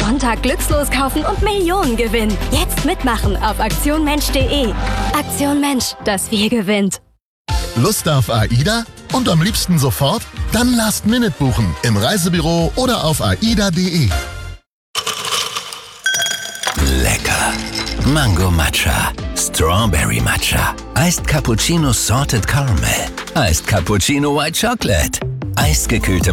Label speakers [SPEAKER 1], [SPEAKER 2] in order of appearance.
[SPEAKER 1] Sonntag glückslos kaufen und Millionen gewinnen. Jetzt mitmachen auf aktionmensch.de. Aktion Mensch, das Wir gewinnt.
[SPEAKER 2] Lust auf AIDA? Und am liebsten sofort? Dann Last Minute buchen im Reisebüro oder auf aida.de.
[SPEAKER 3] Lecker. Mango Matcha, Strawberry Matcha, Iced Cappuccino Salted Caramel, Iced Cappuccino White Chocolate, eisgekühlte